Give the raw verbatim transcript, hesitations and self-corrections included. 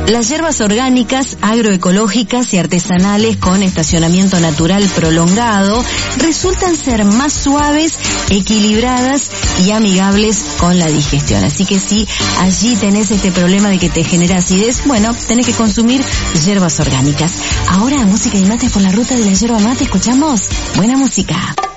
Las hierbas orgánicas, agroecológicas y artesanales con estacionamiento natural prolongado resultan ser más suaves, equilibradas y amigables con la digestión. Así que si allí tenés este problema de que te genera acidez, bueno, tenés que consumir hierbas orgánicas. Ahora, música y mates por la ruta de la yerba mate, escuchamos buena música.